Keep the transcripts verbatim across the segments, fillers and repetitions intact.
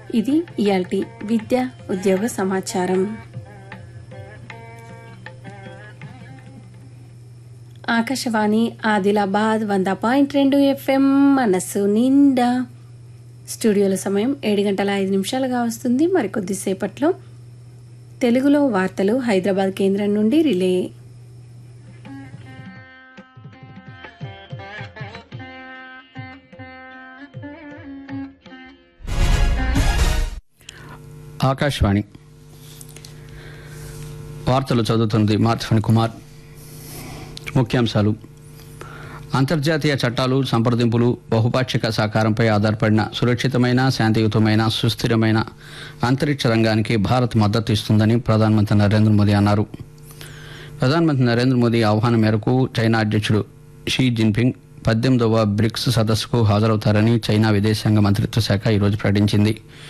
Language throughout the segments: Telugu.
ఇది ఇయాల్టి విద్య ఉద్యోగ సమాచారం. ఆకాశవాణి ఆదిలాబాద్ వంద పాయింట్ రెండు ఎఫ్ఎం మనసు నిండా. స్టూడియోల సమయం ఏడు గంటల ఐదు నిమిషాలుగా వస్తుంది. మరికొద్దిసేపట్లో తెలుగులో వార్తలు హైదరాబాద్ కేంద్రం నుండి రిలే. ఆకాశవాణి వార్తలు చదువుతుంది మార్తిఫణి కుమార్. ముఖ్యాంశాలు: అంతర్జాతీయ చట్టాలు, సంప్రదింపులు, బహుపాక్షిక సహకారంపై ఆధారపడిన సురక్షితమైన, శాంతియుతమైన, సుస్థిరమైన అంతరిక్ష రంగానికి భారత్ మద్దతు ఇస్తుందని ప్రధానమంత్రి నరేంద్ర మోదీ అన్నారు. ప్రధానమంత్రి నరేంద్ర మోదీ ఆహ్వానం మేరకు చైనా అధ్యక్షుడు షీ జిన్పింగ్ పద్దెనిమిదవ బ్రిక్స్ సదస్సుకు హాజరవుతారని చైనా విదేశాంగ మంత్రిత్వ శాఖ ఈరోజు ప్రకటించింది.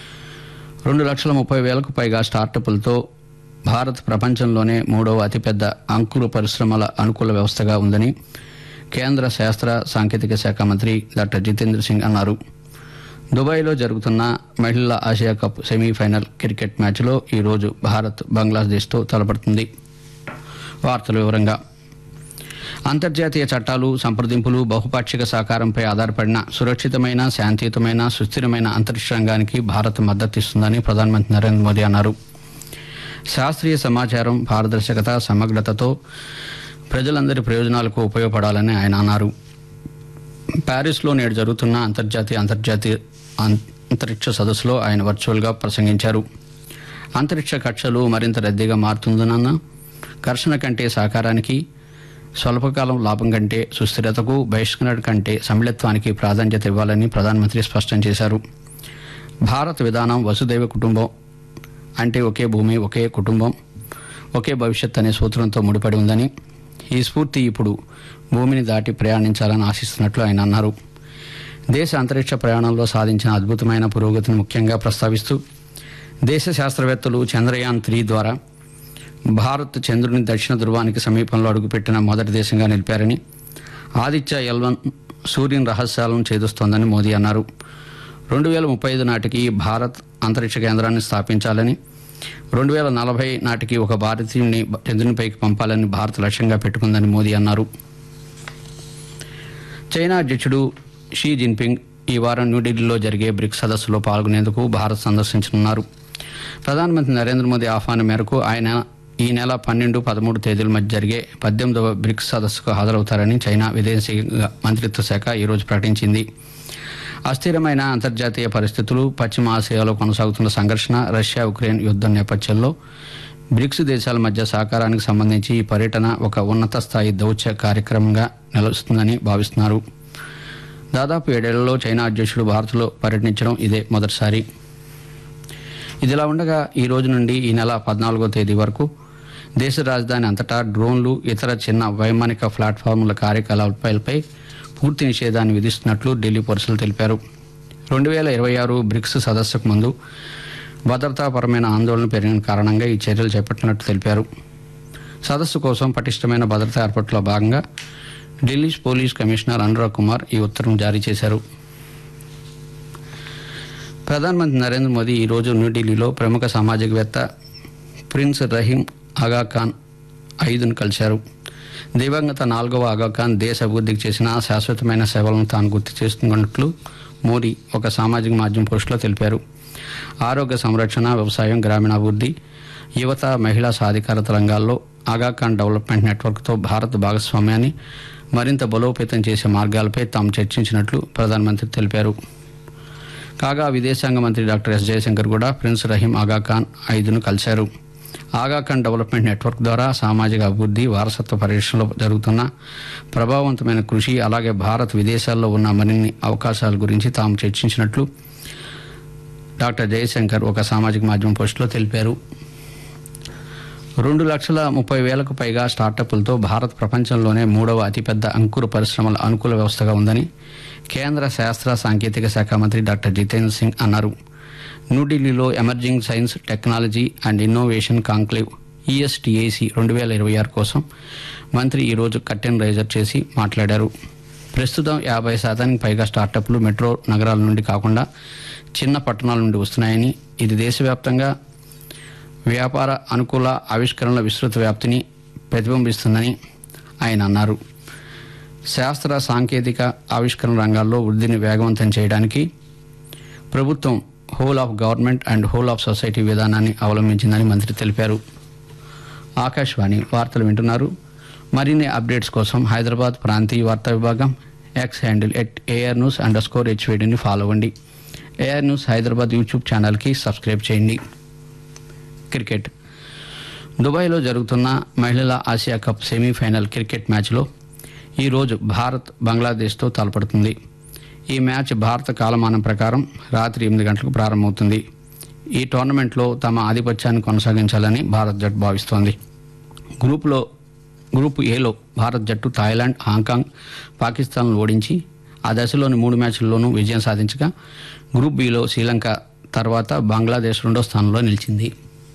రెండు లక్షల ముప్పై వేలకు పైగా స్టార్టప్లతో భారత్ ప్రపంచంలోనే మూడవ అతిపెద్ద అంకుర పరిశ్రమల అనుకూల వ్యవస్థగా ఉందని కేంద్ర శాస్త్ర సాంకేతిక శాఖ మంత్రి డాక్టర్ జితేంద్ర సింగ్ అన్నారు. దుబాయ్లో జరుగుతున్న మహిళల ఆసియా కప్ సెమీఫైనల్ క్రికెట్ మ్యాచ్లో ఈరోజు భారత్ బంగ్లాదేశ్తో తలపడుతుంది. వార్తల వివరంగా: అంతర్జాతీయ చట్టాలు, సంప్రదింపులు, బహుపాక్షిక సహకారంపై ఆధారపడిన సురక్షితమైన, శాంతియుతమైన, సుస్థిరమైన అంతరిక్ష రంగానికి భారత్ మద్దతిస్తుందని ప్రధానమంత్రి నరేంద్ర మోదీ అన్నారు. శాస్త్రీయ సమాచారం, పారదర్శకత, సమగ్రతతో ప్రజలందరి ప్రయోజనాలకు ఉపయోగపడాలని ఆయన అన్నారు. ప్యారిస్లో నేడు జరుగుతున్న అంతర్జాతీయ అంతర్జాతీయ అంతరిక్ష సదస్సులో ఆయన వర్చువల్గా ప్రసంగించారు. అంతరిక్ష కక్షలు మరింత రద్దీగా మారుతుందన్న ఘర్షణ కంటే సహకారానికి, స్వల్పకాలం లాభం కంటే సుస్థిరతకు, బహిష్కరణ కంటే సమ్మిళత్వానికి ప్రాధాన్యత ఇవ్వాలని ప్రధానమంత్రి స్పష్టం చేశారు. భారత్ విధానం వసుదైవ కుటుంబం అంటే ఒకే భూమి, ఒకే కుటుంబం, ఒకే భవిష్యత్ అనే సూత్రంతో ముడిపడి ఉందని, ఈ స్ఫూర్తి ఇప్పుడు భూమిని దాటి ప్రయాణించాలని ఆశిస్తున్నట్లు ఆయన అన్నారు. దేశ అంతరిక్ష ప్రయాణంలో సాధించిన అద్భుతమైన పురోగతిని ముఖ్యంగా ప్రస్తావిస్తూ, దేశ శాస్త్రవేత్తలు చంద్రయాన్ త్రీ ద్వారా భారత్ చంద్రుని దక్షిణ ధృవానికి సమీపంలో అడుగుపెట్టిన మొదటి దేశంగా నిలిపారని, ఆదిత్య ఎల్ వన్ సూర్యుని రహస్యాలను ఛేదిస్తోందని మోదీ అన్నారు. రెండు వేల ముప్పై ఐదు నాటికి భారత్ అంతరిక్ష కేంద్రాన్ని స్థాపించాలని, రెండు వేల నలభై నాటికి ఒక భారతీయుని చంద్రునిపైకి పంపాలని భారత్ లక్ష్యంగా పెట్టుకుందని మోదీ అన్నారు. చైనా అధ్యక్షుడు షీ జిన్పింగ్ ఈ వారం న్యూఢిల్లీలో జరిగే బ్రిక్స్ సదస్సులో పాల్గొనేందుకు భారత్ సందర్శించనున్నారు. ప్రధానమంత్రి నరేంద్ర మోదీ ఆహ్వానం మేరకు ఆయన ఈ నెల పన్నెండు పదమూడు తేదీల మధ్య జరిగే పద్దెనిమిదవ బ్రిక్స్ సదస్సుకు హాజరవుతారని చైనా విదేశాంగ మంత్రిత్వ శాఖ ఈరోజు ప్రకటించింది. అస్థిరమైన అంతర్జాతీయ పరిస్థితులు, పశ్చిమ ఆసియాలో కొనసాగుతున్న సంఘర్షణ, రష్యా ఉక్రెయిన్ యుద్ధం నేపథ్యంలో బ్రిక్స్ దేశాల మధ్య సహకారానికి సంబంధించి ఈ పర్యటన ఒక ఉన్నత స్థాయి దౌత్య కార్యక్రమంగా నిలుస్తుందని భావిస్తున్నారు. దాదాపు ఏడేళ్లలో చైనా అధ్యక్షుడు భారత్లో పర్యటించడం ఇదే మొదటిసారి. ఇదిలా ఉండగా ఈ రోజు నుండి ఈ నెల పద్నాలుగో తేదీ వరకు దేశ రాజధాని అంతటా డ్రోన్లు, ఇతర చిన్న వైమానిక ప్లాట్ఫామ్ల కార్యకలాపాలపై పూర్తి నిషేధాన్ని విధిస్తున్నట్లు ఢిల్లీ పోలీసులు తెలిపారు. రెండు వేల ఇరవై ఆరు బ్రిక్స్ సదస్సుకు ముందు భద్రతాపరమైన ఆందోళన పెరిగిన కారణంగా ఈ చర్యలు చేపట్టినట్లు తెలిపారు. సదస్సు కోసం పటిష్టమైన భద్రతా ఏర్పాట్లలో భాగంగా ఢిల్లీ పోలీస్ కమిషనర్ అనురాగ్ కుమార్ ఈ ఉత్తర్వును జారీ చేశారు. ప్రధానమంత్రి నరేంద్ర మోదీ ఈరోజు న్యూఢిల్లీలో ప్రముఖ సామాజికవేత్త ప్రిన్స్ రహీం ఆగా ఖాన్ ఐదును కలిశారు. దివంగత నాలుగవ ఆగాఖాన్ దేశ అభివృద్ధికి చేసిన శాశ్వతమైన సేవలను తాను గుర్తు చేస్తున్నట్లు మోదీ ఒక సామాజిక మాధ్యమ పోస్టులో తెలిపారు. ఆరోగ్య సంరక్షణ, వ్యవసాయం, గ్రామీణాభివృద్ధి, యువత, మహిళా సాధికారత రంగాల్లో ఆగాఖాన్ డెవలప్మెంట్ నెట్వర్క్తో భారత్ భాగస్వామ్యాన్ని మరింత బలోపేతం చేసే మార్గాలపై తాము చర్చించినట్లు ప్రధానమంత్రి తెలిపారు. కాగా విదేశాంగ మంత్రి డాక్టర్ ఎస్ జయశంకర్ కూడా ప్రిన్స్ రహీం ఆగాఖాన్ ఐదును కలిశారు. ఆగాఖాన్ డెవలప్మెంట్ నెట్వర్క్ ద్వారా సామాజిక అభివృద్ధి, వారసత్వ పరిరక్షణలో జరుగుతున్న ప్రభావవంతమైన కృషి, అలాగే భారత్ విదేశాల్లో ఉన్న మరిన్ని అవకాశాల గురించి తాము చర్చించినట్లు డాక్టర్ జయశంకర్ ఒక సామాజిక మాధ్యమం పోస్టులో తెలిపారు. రెండు లక్షల ముప్పై వేలకు పైగా స్టార్టప్లతో భారత్ ప్రపంచంలోనే మూడవ అతిపెద్ద అంకుర పరిశ్రమల అనుకూల వ్యవస్థగా ఉందని కేంద్ర శాస్త్ర సాంకేతిక శాఖ మంత్రి డాక్టర్ జితేంద్ర సింగ్ అన్నారు. న్యూఢిల్లీలో emerging science, technology and innovation conclave ఈఎస్టీఏసీ రెండు వేల ఇరవై ఆరు కోసం మంత్రి ఈరోజు కర్టెన్ రైజర్ చేసి మాట్లాడారు. ప్రస్తుతం యాభై శాతానికి పైగా స్టార్టప్లు మెట్రో నగరాల నుండి కాకుండా చిన్న పట్టణాల నుండి వస్తున్నాయని, ఇది దేశవ్యాప్తంగా వ్యాపార అనుకూల ఆవిష్కరణల విస్తృత వ్యాప్తిని ప్రతిబింబిస్తుందని ఆయన అన్నారు. శాస్త్ర సాంకేతిక ఆవిష్కరణ రంగాల్లో వృద్ధిని వేగవంతం చేయడానికి ప్రభుత్వం whole of government and whole of society విధానాన్ని అవలంబించిందని మంత్రి తెలిపారు. ఆకాశవాణి వార్తలు వింటున్నారు. మరిన్ని అప్డేట్స్ కోసం హైదరాబాద్ ప్రాంతీయ వార్తా విభాగం X handle at AR news under score హెచ్వేడిని follow అవ్వండి. ఏఆర్ న్యూస్ హైదరాబాద్ యూట్యూబ్ ఛానల్కి సబ్స్క్రైబ్ చేయండి. క్రికెట్. దుబాయ్లో జరుగుతున్న మహిళల ఆసియా కప్ సెమీఫైనల్ క్రికెట్ మ్యాచ్లో ఈరోజు భారత్ బంగ్లాదేశ్తో తలపడుతుంది. ఈ మ్యాచ్ భారత కాలమానం ప్రకారం రాత్రి ఎనిమిది గంటలకు ప్రారంభమవుతుంది. ఈ టోర్నమెంట్లో తమ ఆధిపత్యాన్ని కొనసాగించాలని భారత్ జట్టు భావిస్తోంది. గ్రూపులో గ్రూప్ ఏలో భారత్ జట్టు థాయిలాండ్, హాంకాంగ్, పాకిస్తాన్ను ఓడించి ఆ దశలోని మూడు మ్యాచ్ల్లోనూ విజయం సాధించగా, గ్రూప్ బిలో శ్రీలంక తర్వాత బంగ్లాదేశ్ రెండో స్థానంలో నిలిచింది.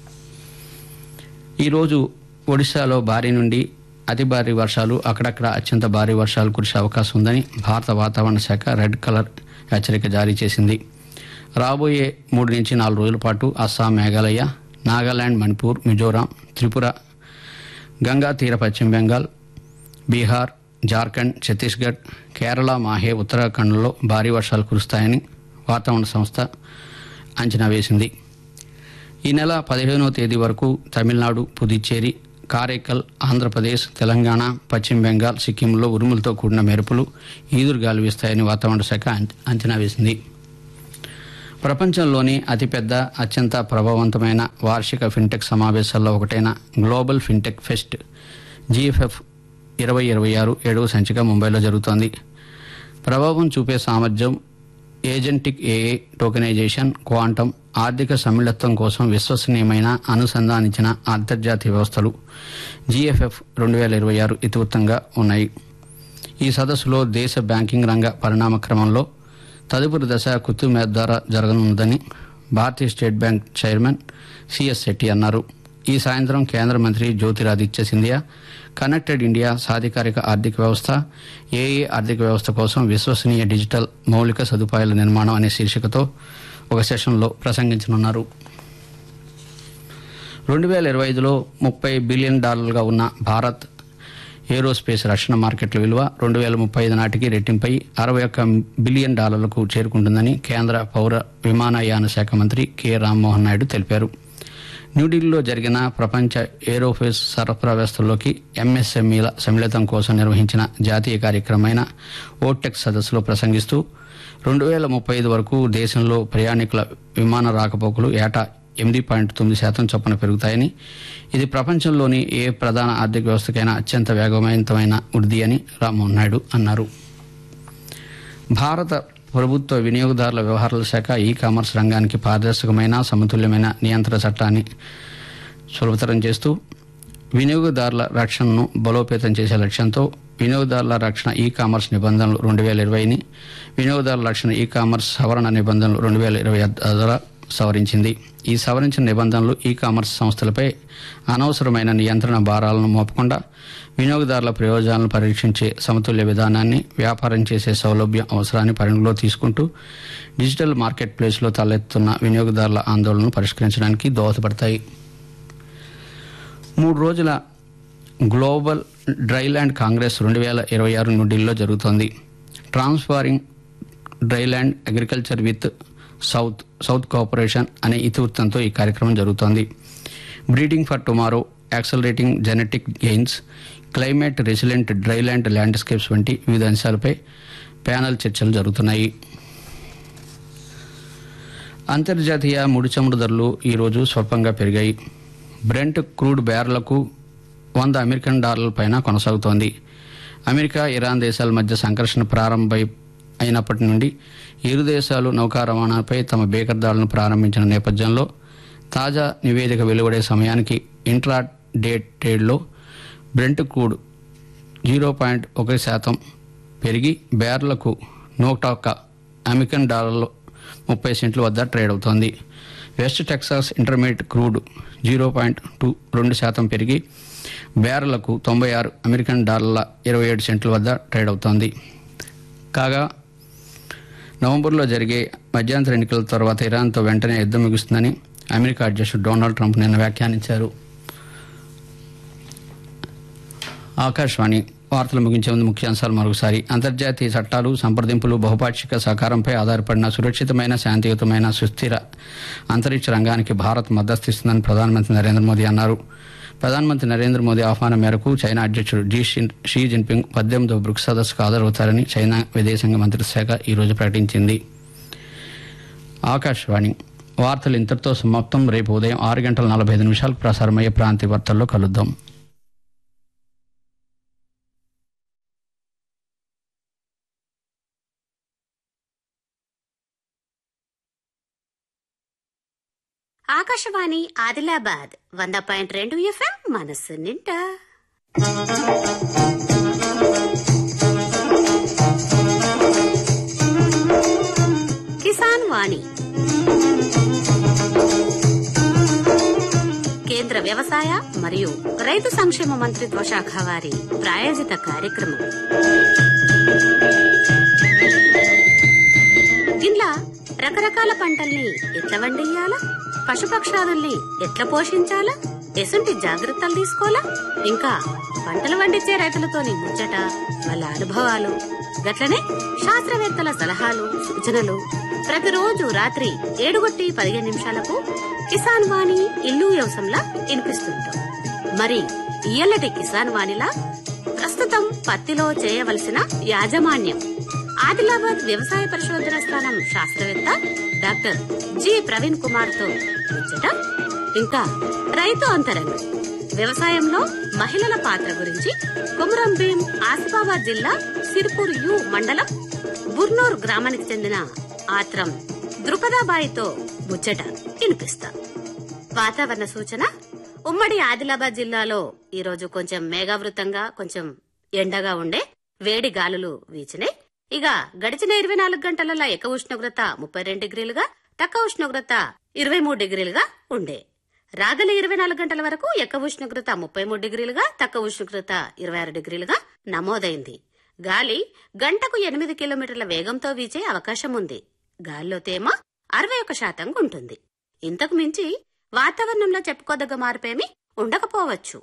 ఈరోజు ఒడిశాలో భారీ నుండి అతి భారీ వర్షాలు, అక్కడక్కడ అత్యంత భారీ వర్షాలు కురిసే అవకాశం ఉందని భారత వాతావరణ శాఖ రెడ్ కలర్ హెచ్చరిక జారీ చేసింది. రాబోయే మూడు నుంచి నాలుగు రోజుల పాటు అస్సాం, మేఘాలయ, నాగాలాండ్, మణిపూర్, మిజోరాం, త్రిపుర, గంగా తీర పశ్చిమ బెంగాల్, బీహార్, జార్ఖండ్, ఛత్తీస్గఢ్, కేరళ, మాహే, ఉత్తరాఖండ్లో భారీ వర్షాలు కురుస్తాయని వాతావరణ సంస్థ అంచనా వేసింది. ఈ నెల పదిహేనవ తేదీ వరకు తమిళనాడు, పుదుచ్చేరి, కారైకల్, ఆంధ్రప్రదేశ్, తెలంగాణ, పశ్చిమ బెంగాల్, సిక్కింలో ఉరుములతో కూడిన మెరుపులు, ఈదురుగాలు వీస్తాయని వాతావరణ శాఖ అంచనా వేసింది. ప్రపంచంలోని అతిపెద్ద, అత్యంత ప్రభావవంతమైన వార్షిక ఫిన్టెక్ సమావేశాల్లో ఒకటైన గ్లోబల్ ఫిన్టెక్ ఫెస్ట్ జీఎఫ్ఎఫ్ ఇరవై ఇరవై ఆరు ఏడవ సంచిక ముంబైలో జరుగుతోంది. ప్రభావం చూపే సామర్థ్యం, ఏజెంటిక్ ఏఏ, టోకెనైజేషన్, క్వాంటం, ఆర్థిక సమ్మిళత్వం కోసం విశ్వసనీయమైన అనుసంధానించిన అంతర్జాతీయ వ్యవస్థలు జీఎఫ్ఎఫ్ రెండు వేల ఇరవై ఆరు ఇతివృత్తంగా ఉన్నాయి. ఈ సదస్సులో దేశ బ్యాంకింగ్ రంగ పరిణామ క్రమంలో తదుపరి దశ కుతుబ్ ద్వారా జరగనుందని భారతీయ state bank chairman CS Shetty అన్నారు. ఈ సాయంత్రం కేంద్ర మంత్రి జ్యోతిరాదిత్య సింధియా కనెక్టెడ్ ఇండియా సాధికారిక ఆర్థిక వ్యవస్థ, ఏఏ ఆర్థిక వ్యవస్థ కోసం విశ్వసనీయ డిజిటల్ మౌలిక సదుపాయాల నిర్మాణం అనే శీర్షికతో ఒక సెషన్లో ప్రసంగించనున్నారు. రెండు వేల ఇరవై ఐదులో ముప్పై బిలియన్ డాలర్లుగా ఉన్న భారత్ ఏరోస్పేస్ రక్షణ మార్కెట్ల విలువ రెండు వేల ముప్పై ఐదు నాటికి రెట్టింపై అరవై ఒక్క బిలియన్ డాలర్లకు చేరుకుంటుందని కేంద్ర పౌర విమానయాన శాఖ మంత్రి కె రామ్మోహన్ నాయుడు తెలిపారు. న్యూఢిల్లీలో జరిగిన ప్రపంచ ఏరోస్పేస్ సరఫరా వ్యవస్థల్లోకి ఎంఎస్ఎంఈల సమ్మిళితం కోసం నిర్వహించిన జాతీయ కార్యక్రమమైన ఓటెక్ సదస్సులో ప్రసంగిస్తూ రెండు వేల ముప్పై ఐదు వరకు దేశంలో ప్రయాణికుల విమాన రాకపోకలు ఏటా ఎనిమిది పాయింట్ తొమ్మిది శాతం చొప్పున పెరుగుతాయని, ఇది ప్రపంచంలోని ఏ ప్రధాన ఆర్థిక వ్యవస్థకైనా అత్యంత వేగవంతమైన వృద్ధి అని రామ్మోహన్ నాయుడు అన్నారు. భారత ప్రభుత్వ వినియోగదారుల వ్యవహారాల శాఖ ఈ కామర్స్ రంగానికి పారదర్శకమైన, సమతుల్యమైన నియంత్రణ చట్టాన్ని సులభతరం చేస్తూ వినియోగదారుల రక్షణను బలోపేతం చేసే లక్ష్యంతో వినియోగదారుల రక్షణ ఈ కామర్స్ నిబంధనలు రెండు వేల ఇరవైని వినియోగదారుల రక్షణ ఈ కామర్స్ సవరణ నిబంధనలు రెండు వేల ఇరవై ద్వారా సవరించింది. ఈ సవరించిన నిబంధనలు ఈ కామర్స్ సంస్థలపై అనవసరమైన నియంత్రణ భారాలను మోపకుండా వినియోగదారుల ప్రయోజనాలను పరీక్షించే సమతుల్య విధానాన్ని, వ్యాపారం చేసే సౌలభ్యం అవసరాన్ని పరిగణలో తీసుకుంటూ డిజిటల్ మార్కెట్ ప్లేస్లో తలెత్తుతున్న వినియోగదారుల ఆందోళనను పరిష్కరించడానికి దోహదపడతాయి. మూడు రోజుల గ్లోబల్ డ్రైల్యాండ్ కాంగ్రెస్ రెండు వేల ఇరవై ఆరు న్యూఢిల్లీలో జరుగుతోంది. Transforming dryland agriculture with south south cooperation అనే ఇతివృత్తంతో ఈ కార్యక్రమం జరుగుతోంది. Breeding for tomorrow, accelerating genetic gains, climate resilient dryland landscapes వంటి వివిధ అంశాలపై ప్యానెల్ చర్చలు జరుగుతున్నాయి. అంతర్జాతీయ ముడి చమురు ధరలు ఈరోజు స్వల్పంగా పెరిగాయి. బ్రెంట్ క్రూడ్ బ్యారెలకు వంద అమెరికన్ డాలర్ల పైన కొనసాగుతోంది. అమెరికా, ఇరాన్ దేశాల మధ్య సంఘర్షణ ప్రారంభమై అయినప్పటి నుండి ఇరు దేశాలు నౌకా రవాణాపై తమ బేకర్దాడులను ప్రారంభించిన నేపథ్యంలో తాజా నివేదిక వెలువడే సమయానికి intra day ట్రేడ్లో Brent crude zero point ఒక శాతం పెరిగి బ్యారెలకు నూట ఒక్క అమెరికన్ డాలర్లు ముప్పై సెంట్ల వద్ద ట్రేడ్ అవుతోంది. West Texas intermediate crude zero point two రెండు శాతం పెరిగి బ్యారెలకు తొంభై ఆరు అమెరికన్ డాలర్ల ఇరవై ఏడు సెంట్ల వద్ద ట్రేడ్ అవుతోంది. కాగా నవంబర్లో జరిగే మధ్యంతర ఎన్నికల తర్వాత ఇరాన్తో వెంటనే యుద్ధం ముగుస్తుందని అమెరికా అధ్యక్షుడు డొనాల్డ్ ట్రంప్ నిన్న వ్యాఖ్యానించారు. ఆకాశవాణి వార్తలు ముగించే ముందు ముఖ్యాంశాలు మరొకసారి. అంతర్జాతీయ చట్టాలు, సంప్రదింపులు, బహుపాక్షిక సహకారంపై ఆధారపడిన సురక్షితమైన, శాంతియుతమైన, సుస్థిర అంతరిక్ష రంగానికి భారత్ మద్దతిస్తుందని ప్రధానమంత్రి నరేంద్ర మోదీ అన్నారు. ప్రధానమంత్రి నరేంద్ర మోదీ ఆహ్వానం మేరకు చైనా అధ్యక్షుడు జీ షీ జిన్పింగ్ పద్దెనిమిదవ బ్రిక్స్ సదస్సుకు హాజరవుతారని చైనా విదేశాంగ మంత్రిత్వ శాఖ ఈరోజు ప్రకటించింది. ఆకాశవాణి వార్తలు ఇంతటితో సమాప్తం. రేపు ఉదయం ఆరు గంటల నలభై ఐదు నిమిషాలకు ప్రసారమయ్యే ప్రాంతీయ వార్తల్లో కలుద్దాం. ఆకాశవాణి ఆదిలాబాద్ వంద పాయింట్ రెండు ఎఫ్ఎం మనస్సు నిండా. కిసాన్ వాణి కేంద్ర వ్యవసాయ మరియు రైతు సంక్షేమ మంత్రిత్వ శాఖ వారి ప్రాయోజిత కార్యక్రమం. ఇంట్లో రకరకాల పంటల్ని ఎట్లా వండియాలా, పశుపక్షాదుల్ని ఎట్లా పోషించాలా, ఎసుంటి జాగ్రత్తలు తీసుకోవాలా, ఇంకా పంటలు పండించే రైతులతోని ముచ్చట, వాళ్ళ అనుభవాలు, గట్లనే శాస్త్రవేత్తల సలహాలు సూచనలు ప్రతిరోజు రాత్రి ఏడుగొట్టి పదిహేను నిమిషాలకు కిసాన్ వాణి ఇల్లు వ్యవసంలా వినిపిస్తుంటాం. మరి ఇయ్యల్లటి కిసాన్ వాణిలా ప్రస్తుతం పత్తిలో చేయవలసిన యాజమాన్యం ఆదిలాబాద్ వ్యవసాయ పరిశోధన స్థానం శాస్త్రవేత్త డాక్టర్ జి ప్రవీణ్ కుమార్ తో ముచ్చట, ఇంకా రైతు అంతరంగం వ్యవసాయంలో మహిళల పాత్ర గురించి కొమురం భీం ఆసిఫాబాద్ జిల్లా సిర్పూర్ యు మండలం బుర్నూర్ గ్రామానికి చెందిన ఆత్రం ద్రుపదాబాయితో ముచ్చట వినిపిస్తా. వాతావరణ సూచన. ఉమ్మడి ఆదిలాబాద్ జిల్లాలో ఈరోజు కొంచెం మేఘావృతంగా, కొంచెం ఎండగా ఉండే, వేడి గాలులు వీచినాయి. ఇక గడిచిన ఇరవై నాలుగు గంటలలో ఏక ఉష్ణోగ్రత ముప్పై రెండు డిగ్రీలుగా, తక్కువ ఉష్ణోగ్రత ఇరవై మూడు డిగ్రీలుగా ఉండే. రాగల ఇరవై నాలుగు గంటల వరకు ఏక ఉష్ణోగ్రత ముప్పై మూడు డిగ్రీలుగా, తక్కువ ఉష్ణోగ్రత ఇరవై ఆరు డిగ్రీలుగా నమోదైంది. గాలి గంటకు ఎనిమిది కిలోమీటర్ల వేగంతో వీచే అవకాశం ఉంది. గాలిలో తేమ అరవై ఒక శాతంగా ఉంటుంది. ఇంతకు మించి వాతావరణంలో చెప్పుకోదగ్గ మార్పేమీ ఉండకపోవచ్చు.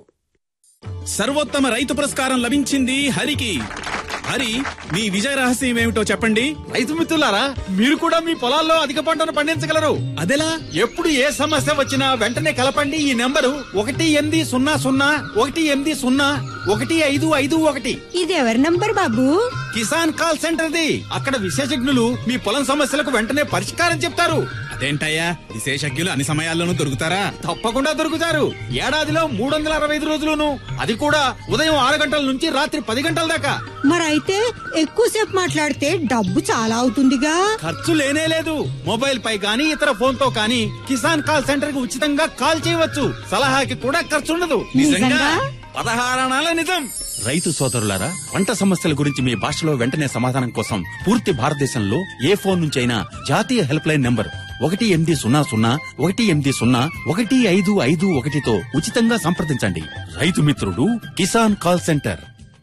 సర్వోత్తమ రైతు పురస్కారం లభించింది హరికి. హరి, మీ విజయ రహస్యం ఏమిటో చెప్పండి. రైతు మిత్రులారా, మీరు కూడా మీ పొలాల్లో అధిక పంటను పండించగలరు. అదెలా? ఎప్పుడు ఏ సమస్య వచ్చినా వెంటనే కలపండి ఈ నెంబరు ఒకటి ఎనిమిది సున్నా సున్నా ఒకటి ఎనిమిది సున్నా ఒకటి ఐదు ఐదు ఒకటి. ఇది ఎవరి number Babu? Kisan call centre the. అక్కడ విశేషజ్ఞులు మీ పొలం సమస్యలకు వెంటనే పరిష్కారం చెప్తారు. అదేంటయ్యా, విశేషజ్ఞులు అన్ని సమయాల్లోనూ దొరుకుతారా? తప్పకుండా దొరుకుతారు. ఏడాదిలో మూడు వందల అరవై ఐదు రోజులును, అది కూడా ఉదయం ఆరు గంటల నుంచి రాత్రి పది గంటల దాకా. మరైతే ఎక్కువసేపు మాట్లాడితే డబ్బు చాలా అవుతుందిగా. ఖర్చు లేనే లేదు. మొబైల్ పై గానీ ఇతర ఫోన్ తో కానీ కిసాన్ కాల్ సెంటర్ కి ఉచితంగా కాల్ చేయవచ్చు. సలహాకి కూడా ఖర్చు ఉండదు. నిజంగా? పదహారణాల నిజం. రైతు సోదరులారా, పంట సమస్యల గురించి మీ భాషలో వెంటనే సమాధానం కోసం పూర్తి భారతదేశంలో ఏ ఫోన్ నుంచైనా జాతీయ హెల్ప్ లైన్ నంబర్ ఒకటి ఎనిమిది సున్నా సున్నా ఒకటి ఎనిమిది సున్నా ఒకటి ఐదు ఐదు ఒకటితో ఉచితంగా సంప్రదించండి. రైతు మిత్రుడు కిసాన్ కాల్ సెంటర్.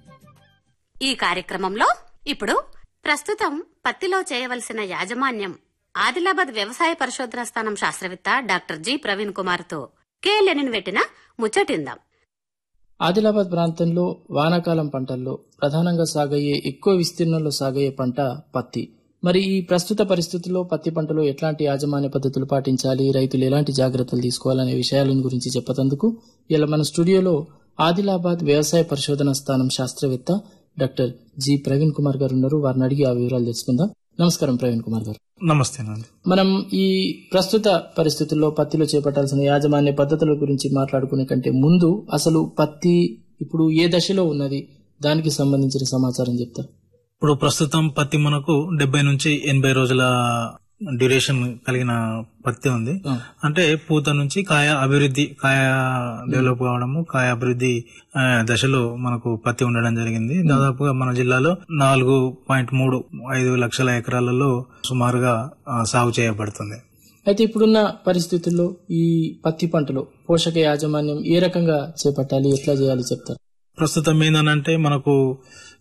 ఈ కార్యక్రమంలో ఇప్పుడు ప్రస్తుతం పత్తిలో చేయవలసిన యాజమాన్యం ఆదిలాబాద్ వ్యవసాయ పరిశోధన స్థానం శాస్త్రవేత్త డాక్టర్ జి ప్రవీణ్ కుమార్ తో కె లెనిన్ పెట్టిన ముచ్చటిందాం. ఆదిలాబాద్ ప్రాంతంలో వానాకాలం పంటల్లో ప్రధానంగా సాగయ్యే, ఎక్కువ విస్తీర్ణంలో సాగయ్యే పంట పత్తి. మరి ఈ ప్రస్తుత పరిస్థితుల్లో పత్తి పంటలో ఎట్లాంటి యాజమాన్య పద్ధతులు పాటించాలి, రైతులు ఎలాంటి జాగ్రత్తలు తీసుకోవాలనే విషయాల గురించి చెప్పేందుకు ఇలా మన స్టూడియోలో ఆదిలాబాద్ వ్యవసాయ పరిశోధన స్థానం శాస్త్రవేత్త డాక్టర్ జి ప్రవీణ్ కుమార్ గారు ఉన్నారు. వారిని అడిగి ఆ వివరాలు తెలుసుకుందాం. నమస్కారం ప్రవీణ్ కుమార్ గారు. నమస్తే. మనం ఈ ప్రస్తుత పరిస్థితుల్లో పత్తిలో చేపట్టాల్సిన యాజమాన్య పద్ధతుల గురించి మాట్లాడుకునే కంటే ముందు అసలు పత్తి ఇప్పుడు ఏ దశలో ఉన్నది, దానికి సంబంధించిన సమాచారం చెప్తారు. ఇప్పుడు ప్రస్తుతం పత్తి మనకు డెబ్బై నుంచి ఎనభై రోజుల డ్యూరేషన్ కలిగిన పత్తి ఉంది. అంటే పూత నుంచి కాయ అభివృద్ధి, కాయ డెవలప్ కావడము, కాయ అభివృద్ధి దశలో మనకు పత్తి ఉండడం జరిగింది. దాదాపుగా మన జిల్లాలో నాలుగు పాయింట్ మూడు ఐదు లక్షల ఎకరాలలో సుమారుగా సాగు చేయబడుతుంది. అయితే ఇప్పుడున్న పరిస్థితుల్లో ఈ పత్తి పంటలో పోషక యాజమాన్యం ఏ రకంగా చేపట్టాలి, ఎట్లా చేయాలి చెప్తారు. ప్రస్తుతం ఏంటంటే మనకు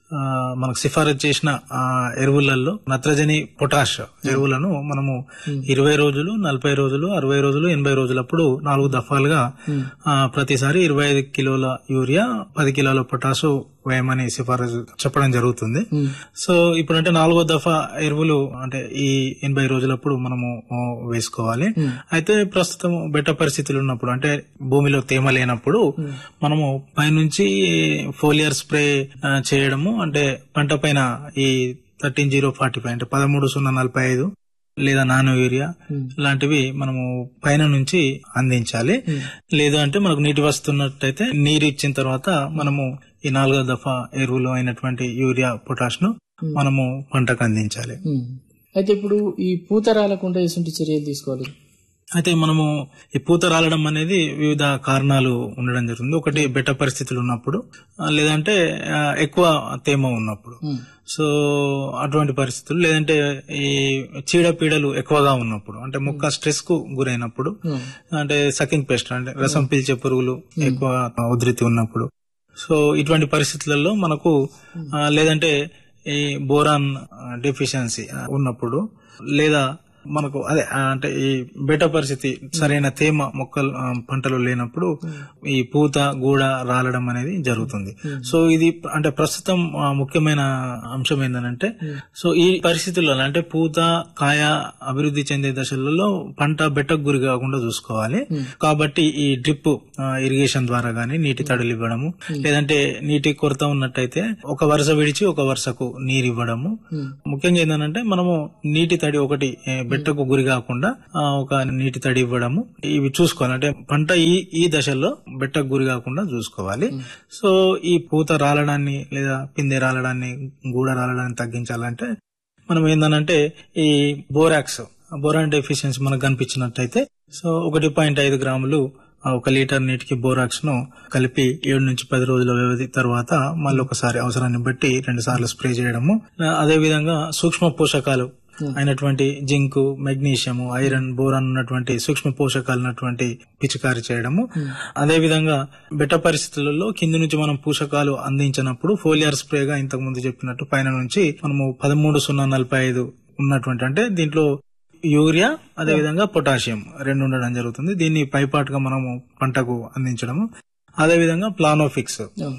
ఆ, మనకు సిఫారసు చేసిన ఆ, ఎరువులలో నత్రజని పొటాష్ ఎరువులను మనము ఇరవై రోజులు నలభై రోజులు అరవై రోజులు ఎనభై రోజులప్పుడు నాలుగు దఫాలుగా ఆ, ప్రతిసారి ఇరవై ఐదు కిలోల యూరియా పది కిలోల పొటాషు వేయమని సిఫారసు చెప్పడం జరుగుతుంది. సో ఇప్పుడంటే నాలుగో దఫా ఎరువులు అంటే ఈ ఎనభై రోజులప్పుడు మనము ఆ, వేసుకోవాలి. అయితే ప్రస్తుతం బెట్ట పరిస్థితులు ఉన్నప్పుడు అంటే భూమిలో తేమ లేనప్పుడు మనము పైనుంచి ఫోలియర్ స్ప్రే ఆ, చేయడము అంటే పంట పైన ఈ థర్టీన్ జీరో ఫార్టీ ఫైవ్ అంటే పదమూడు సున్నా నలభై ఐదు లేదా నానో యూరియా లాంటివి మనము పైన నుంచి అందించాలి. లేదు అంటే మనకు నీటి వస్తున్నట్టయితే నీరు ఇచ్చిన తర్వాత మనము ఈ నాలుగో దఫా ఎరువులు అయినటువంటి యూరియా పొటాష్ ను మనము పంటకు అందించాలి. అయితే ఇప్పుడు ఈ పూత రాలకుండా ఎటువంటి చర్యలు తీసుకోవాలి? అయితే మనము ఈ పూత రాలడం అనేది వివిధ కారణాలు ఉండడం జరుగుతుంది. ఒకటి బెట్ట పరిస్థితులు ఉన్నప్పుడు, ఆ, లేదంటే ఆ, ఎక్కువ తేమ ఉన్నప్పుడు. సో అటువంటి పరిస్థితులు, లేదంటే ఈ చీడపీడలు ఎక్కువగా ఉన్నప్పుడు, అంటే మొక్క స్ట్రెస్ కు గురైనప్పుడు, అంటే సకింగ్ పెస్ట్ అంటే రసం పీల్చే పురుగులు ఎక్కువ ఉధృతి ఉన్నప్పుడు. సో ఇటువంటి పరిస్థితులలో మనకు ఆ, లేదంటే ఈ బోరాన్ డెఫిషియన్సీ ఉన్నప్పుడు, లేదా మనకు అదే అంటే ఈ బెట్ట పరిస్థితి సరైన తేమ మొక్కలు ఆ, పంటలు లేనప్పుడు ఈ పూత గూడ రాలడం అనేది జరుగుతుంది. సో ఇది అంటే ప్రస్తుతం ఆ, ముఖ్యమైన అంశం ఏంటంటే, సో ఈ పరిస్థితుల్లో అంటే పూత కాయ అభివృద్ధి చెందే దశలలో పంట బెట్టకు గురి కాకుండా చూసుకోవాలి. కాబట్టి ఈ డ్రిప్ ఇరిగేషన్ ద్వారా గానీ నీటి తడులు ఇవ్వడము, లేదంటే నీటి కొరత ఉన్నట్టయితే ఒక వరుస విడిచి ఒక వరుసకు నీరు ఇవ్వడము. ముఖ్యంగా ఏంటంటే మనము నీటి తడి ఒకటి ఏ, బెట్టకు గురి కాకుండా ఆ, ఒక నీటి తడి ఇవ్వడము, ఇవి చూసుకోవాలి. అంటే పంట ఈ ఈ దశలో బెట్టకు గురి కాకుండా చూసుకోవాలి. సో ఈ పూత రాలడాన్ని లేదా పిందె రాలడాన్ని గూడ రాలడాన్ని తగ్గించాలంటే మనం ఏందనంటే ఈ బోరాక్స్ బోరాన్ డెఫిషియన్సీ మనకు కనిపించినట్టయితే సో ఒకటి పాయింట్ ఐదు గ్రాములు ఆ, ఒక లీటర్ నీటికి బోరాక్స్ ను కలిపి ఏడు నుంచి పది రోజుల వ్యవధి తర్వాత మళ్ళీ ఒకసారి అవసరాన్ని బట్టి రెండు సార్లు స్ప్రే చేయడము. అదే విధంగా సూక్ష్మ పోషకాలు అయినటువంటి జింకు, మెగ్నీషియము, ఐరన్, బోరాన్ ఉన్నటువంటి సూక్ష్మ పోషకాలు ఉన్నటువంటి పిచికారి చేయడము. అదే విధంగా బెట్ట పరిస్థితులలో కింది నుంచి మనం పోషకాలు అందించినప్పుడు ఫోలియర్ స్ప్రేగా ఇంతకు ముందు చెప్పినట్టు పైన నుంచి మనము పదమూడు సున్నా నలభై ఐదు ఉన్నటువంటి అంటే దీంట్లో యూరియా అదే విధంగా పొటాషియం రెండు ఉండడం జరుగుతుంది. దీన్ని పైపాటుగా మనము పంటకు అందించడము. అదే విధంగా ప్లానోఫిక్స్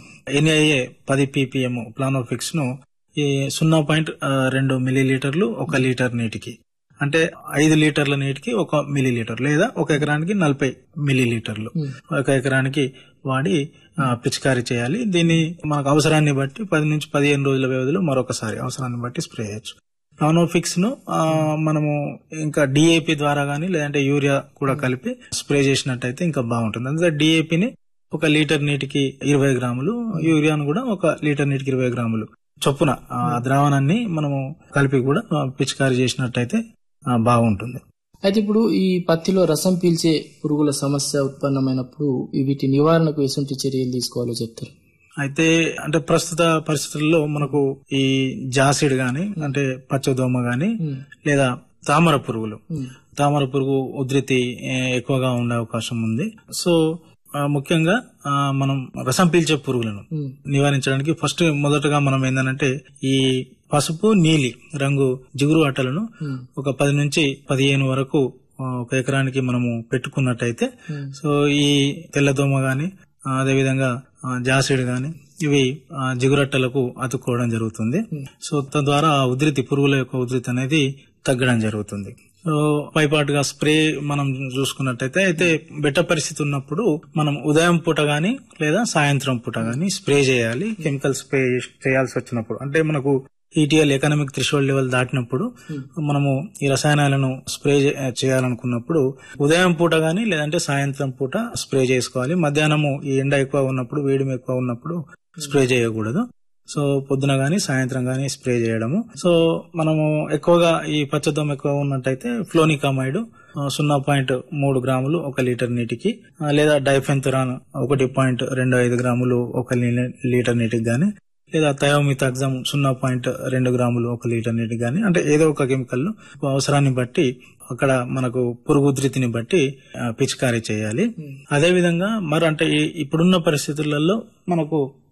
ఎన్ఐఏ పది పీపీఎం ప్లానోఫిక్స్ ను ఈ సున్నా పాయింట్ రెండు మిల్లీ లీటర్లు ఒక లీటర్ నీటికి, అంటే ఐదు లీటర్ల నీటికి ఒక మిల్లీ లీటర్, లేదా ఒక ఎకరానికి నలభై మిల్లీ లీటర్లు ఒక ఎకరానికి వాడి ఆ, పిచికారీ చేయాలి. దీన్ని మనకు అవసరాన్ని బట్టి పది నుంచి పదిహేను రోజుల వ్యవధిలో మరొకసారి అవసరాన్ని బట్టి స్ప్రే చేయొచ్చు. ప్లానోఫిక్స్ ను ఆ, మనము ఇంకా డిఏపి ద్వారా గానీ లేదంటే యూరియా కూడా కలిపి స్ప్రే చేసినట్టయితే ఇంకా బాగుంటుంది. అందుకే డిఏపిని ఒక లీటర్ నీటికి ఇరవై గ్రాములు, యూరియాను కూడా ఒక లీటర్ నీటికి ఇరవై గ్రాములు చొప్పున ఆ ద్రావణాన్ని మనము కలిపి కూడా పిచికారీ చేసినట్టయితే ఆ, బాగుంటుంది. అయితే ఇప్పుడు ఈ పత్తిలో రసం పీల్చే పురుగుల సమస్య ఉత్పన్నమైనప్పుడు వీటి నివారణకు ఎటువంటి చర్యలు తీసుకోవాలో చెప్తారు? అయితే అంటే ప్రస్తుత పరిస్థితుల్లో మనకు ఈ జాసిడ్ గాని అంటే పచ్చదోమ గాని లేదా తామర పురుగులు తామర పురుగు ఉధృతి ఏ, ఎక్కువగా ఉండే అవకాశం ఉంది. సో ఆ, ముఖ్యంగా ఆ, మనం రసం పీల్చే పురుగులను నివారించడానికి ఫస్ట్ మొదటగా మనం ఏంటంటే ఈ పసుపు నీలి రంగు జిగురు అట్టలను ఒక పది నుంచి పదిహేను వరకు ఆ, ఒక ఎకరానికి మనము పెట్టుకున్నట్టయితే సో ఈ తెల్లదోమ గాని ఆ, అదేవిధంగా ఆ, జాసిడ్ గాని ఇవి ఆ, జిగురట్టలకు అతుక్కోవడం జరుగుతుంది. సో తద్వారా ఆ ఉధృతి పురుగుల యొక్క ఉధృతి అనేది తగ్గడం జరుగుతుంది. సో పైపాటుగా స్ప్రే మనం చూసుకున్నట్టయితే అయితే బెట్ట పరిస్థితి ఉన్నప్పుడు మనం ఉదయం పూట గాని లేదా సాయంత్రం పూట గాని స్ప్రే చేయాలి. కెమికల్ స్ప్రే చేయాల్సి వచ్చినప్పుడు అంటే మనకు ఈటీఎల్ ఎకనామిక్ థ్రెషోల్డ్ లెవెల్ దాటినప్పుడు మనము ఈ రసాయనాలను స్ప్రే చేయాలనుకున్నప్పుడు ఉదయం పూట గాని లేదంటే సాయంత్రం పూట స్ప్రే చేసుకోవాలి. మధ్యాహ్నము ఈ ఎండ ఎక్కువ ఉన్నప్పుడు వేడిమి ఎక్కువ ఉన్నప్పుడు స్ప్రే చేయకూడదు. సో పొద్దున గాని సాయంత్రం గాని స్ప్రే చేయడము. సో మనము ఎక్కువగా ఈ పచ్చదోమ ఎక్కువ ఉన్నట్టయితే ఫ్లోనికామైడ్ సున్నా పాయింట్ మూడు గ్రాములు ఒక లీటర్ నీటికి, లేదా డైఫెన్థురాన్ ఒకటి పాయింట్ రెండు ఐదు గ్రాములు ఒక లీటర్ నీటికి గాని, లేదా థయోమిథాక్సమ్ సున్నా పాయింట్ రెండు గ్రాములు ఒక లీటర్ నీటికి గాని, అంటే ఏదో ఒక కెమికల్ అవసరాన్ని బట్టి అక్కడ మనకు పురుగు ఉధృతిని బట్టి పిచికారీ చేయాలి. అదే విధంగా మరి అంటే ఇప్పుడున్న పరిస్థితులలో మనకు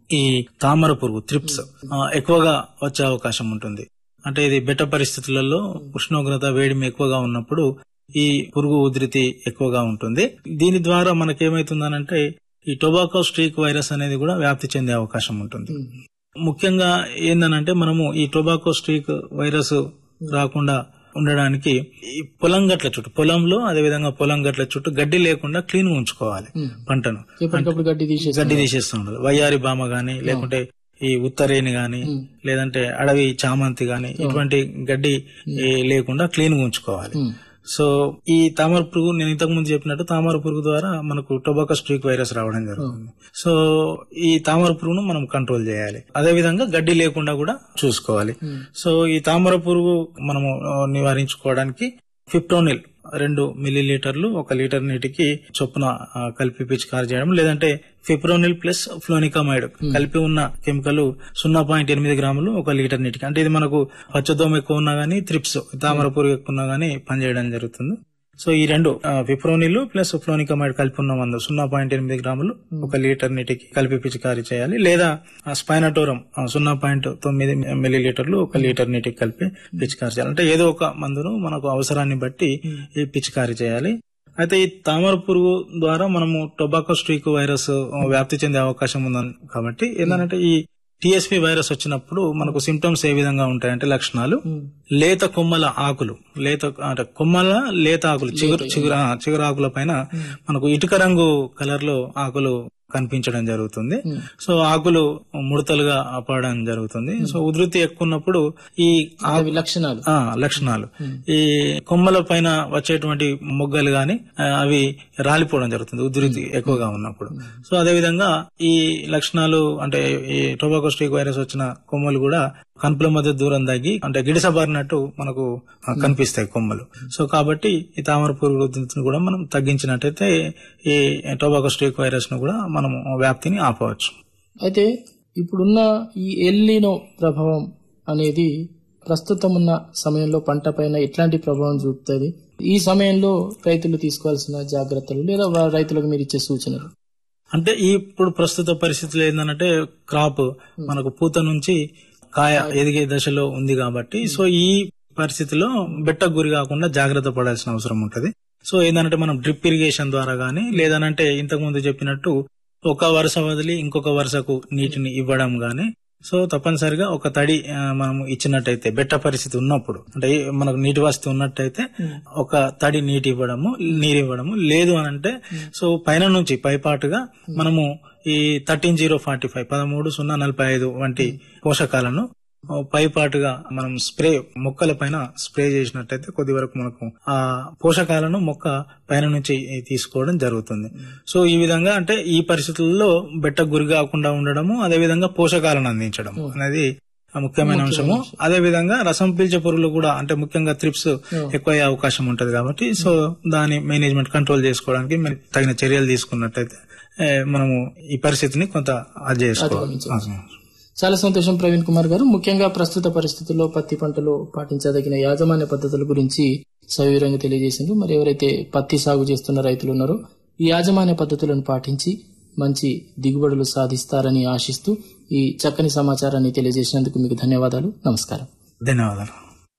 ఈ తామర పురుగు త్రిప్స్ ఎక్కువగా వచ్చే అవకాశం ఉంటుంది. అంటే ఇది బెట్ట పరిస్థితులలో ఉష్ణోగ్రత వేడిమి ఎక్కువగా ఉన్నప్పుడు ఈ పురుగు ఉధృతి ఎక్కువగా ఉంటుంది. దీని ద్వారా మనకేమైతుందనంటే ఈ టొబాకో స్ట్రీక్ వైరస్ అనేది కూడా వ్యాప్తి చెందే అవకాశం ఉంటుంది. ముఖ్యంగా ఏందనంటే మనము ఈ టొబాకో స్ట్రీక్ వైరస్ రాకుండా ఉండడానికి ఈ పొలం గట్ల చుట్టూ పొలంలో అదేవిధంగా పొలం గట్ల చుట్టూ గడ్డి లేకుండా క్లీన్ గా ఉంచుకోవాలి పంటను. గడ్డి గడ్డి తీసేస్తూ ఉండాలి. వయ్యారి బామ గాని లేకుంటే ఈ ఉత్తరేణి గాని లేదంటే అడవి చామంతి గాని ఇటువంటి గడ్డి లేకుండా క్లీన్ గా ఉంచుకోవాలి. సో ఈ తామర పురుగు నేను ఇంతకు ముందు చెప్పినట్టు తామర పురుగు ద్వారా మనకు టొబాకో స్ట్రీక్ వైరస్ రావడం జరుగుతుంది. సో ఈ తామర పురుగును మనం కంట్రోల్ చేయాలి. అదే విధంగా గడ్డి లేకుండా కూడా చూసుకోవాలి. సో ఈ తామర పురుగు మనము నివారించుకోవడానికి ఫిప్రోనిల్ రెండు మిల్లీ లీటర్లు ఒక లీటర్ నీటికి చొప్పున కలిపి పిచికారి చేయడం, లేదంటే ఫిప్రోనిల్ ప్లస్ ఫ్లోనికామైడ్ కలిపి ఉన్న కెమికల్ సున్నా పాయింట్ ఎనిమిది గ్రాములు ఒక లీటర్ నీటికి. అంటే ఇది మనకు పచ్చదోమ ఎక్కువ ఉన్నా గానీ త్రిప్స్ తామర పురుగు ఎక్కువ ఉన్నా గానీ పనిచేయడం జరుగుతుంది. సో ఈ రెండు ఫిప్రోనిల్ ప్లస్ ఫ్లోనికామైడ్ కలిపి ఉన్న మందు సున్నా పాయింట్ ఎనిమిది గ్రాములు ఒక లీటర్ నీటికి కలిపి పిచికారి చేయాలి, లేదా స్పైనటోరం సున్నా పాయింట్ తొమ్మిది మిల్లీ లీటర్లు ఒక లీటర్ నీటికి కలిపి పిచికారి చేయాలి. అంటే ఏదో ఒక మందును మనకు అవసరాన్ని బట్టి ఈ పిచికారి చేయాలి. అయితే ఈ తామర పురుగు ద్వారా మనము టొబాకో స్ట్రీక్ వైరస్ వ్యాప్తి చెందే అవకాశం ఉంది కాబట్టి ఏంటంటే ఈ టిఎస్పి వైరస్ వచ్చినప్పుడు మనకు సిమ్టమ్స్ ఏ విధంగా ఉంటాయంటే లక్షణాలు లేత కొమ్మల ఆకులు లేత అంటే కొమ్మల లేత ఆకులు చిగురు చిగురు చిగురు ఆకుల పైన మనకు ఇటుక రంగు కలర్ లో ఆకులు కనిపించడం జరుగుతుంది. సో ఆకులు ముడతలుగా పడడం జరుగుతుంది. సో ఉధృతి ఎక్కువ ఉన్నప్పుడు ఈ లక్షణాలు లక్షణాలు ఈ కొమ్మల పైన వచ్చేటువంటి మొగ్గలు గాని అవి రాలిపోవడం జరుగుతుంది ఉధృతి ఎక్కువగా ఉన్నప్పుడు. సో అదే విధంగా ఈ లక్షణాలు అంటే ఈ టొబాకో స్ట్రీక్ వైరస్ వచ్చిన కొమ్మలు కూడా కనుపుల మధ్య దూరం తగ్గి అంటే గిడిసబారినట్టు మనకు కనిపిస్తాయి కొమ్మలు. సో కాబట్టి ఈ తామర పురుగు ఉధృతిని కూడా మనం తగ్గించినట్టయితే ఈ టొబాకో స్ట్రీక్ వైరస్ ను కూడా మనం వ్యాప్తిని ఆపవచ్చు. అయితే ఇప్పుడున్న ఈ ఎల్నినో ప్రభావం అనేది ప్రస్తుతం ఉన్న సమయంలో పంట పైన ఎట్లాంటి ప్రభావం చూపుతుంది? ఈ సమయంలో రైతులు తీసుకోవాల్సిన జాగ్రత్తలు లేదా రైతులకు మీరు ఇచ్చే సూచనలు? అంటే ఇప్పుడు ప్రస్తుత పరిస్థితులు ఏంటంటే క్రాప్ మనకు పూత నుంచి కాయ ఎదిగే దశలో ఉంది కాబట్టి సో ఈ పరిస్థితిలో బెట్టకు గురి కాకుండా జాగ్రత్త పడాల్సిన అవసరం ఉంటది. సో ఏంటంటే మనం డ్రిప్ ఇరిగేషన్ ద్వారా గానీ లేదనంటే ఇంతకు ముందు చెప్పినట్టు ఒక వరుస వదిలి ఇంకొక వరుసకు నీటిని ఇవ్వడం గానీ సో తప్పనిసరిగా ఒక తడి మనం ఇచ్చినట్టయితే బెట్ట పరిస్థితి ఉన్నప్పుడు అంటే మనకు నీటి వసతి ఉన్నట్టయితే ఒక తడి నీటి ఇవ్వడము నీరు ఇవ్వడము, లేదు అనంటే సో పైన నుంచి పైపాటుగా మనము ఈ థర్టీన్ జీరో ఫార్టీ ఫైవ్ పదమూడు సున్నా నలభై ఐదు వంటి పోషకాలను పైపాటుగా మనం స్ప్రే మొక్కల పైన స్ప్రే చేసినట్టయితే కొద్ది వరకు మనకు ఆ పోషకాలను మొక్క పైన నుంచి తీసుకోవడం జరుగుతుంది. సో ఈ విధంగా అంటే ఈ పరిస్థితుల్లో బెట్టకు గురి కాకుండా ఉండడము అదే విధంగా పోషకాలను అందించడం అనేది ముఖ్యమైన అంశము. అదే విధంగా రసం పీల్చే పురుగులు కూడా అంటే ముఖ్యంగా త్రిప్స్ ఎక్కువ అయ్యే అవకాశం ఉంటది కాబట్టి సో దాని మేనేజ్మెంట్ కంట్రోల్ చేసుకోవడానికి తగిన చర్యలు తీసుకున్నట్టయితే మనము ఈ పరిస్థితిని కొంత చేసుకోవాలి. చాలా సంతోషం ప్రవీణ్ కుమార్ గారు. ముఖ్యంగా ప్రస్తుత పరిస్థితుల్లో పత్తి పంటలో పాటించదగిన యాజమాన్య పద్ధతుల గురించి సవివరంగా తెలియజేసిండ్రు. మరి ఎవరైతే పత్తి సాగు చేస్తున్న రైతులు ఉన్నారో ఈ యాజమాన్య పద్ధతులను పాటించి మంచి దిగుబడులు సాధిస్తారని ఆశిస్తూ ఈ చక్కని సమాచారాన్ని తెలియజేసినందుకు మీకు ధన్యవాదాలు. నమస్కారం. ధన్యవాదాలు.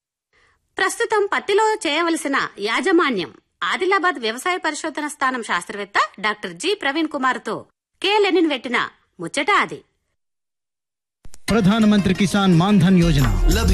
ప్రస్తుతం పత్తిలో చేయవలసిన యాజమాన్యం ఆదిలాబాద్ వ్యవసాయ పరిశోధన స్థానం శాస్త్రవేత్త డాక్టర్ జి ప్రవీణ్ కుమార్ తో కె లెనిన్ పెట్టిన ముచ్చట అది. ప్రధానమంత్రి కిసాన్ మాన్ ధన్ యోజన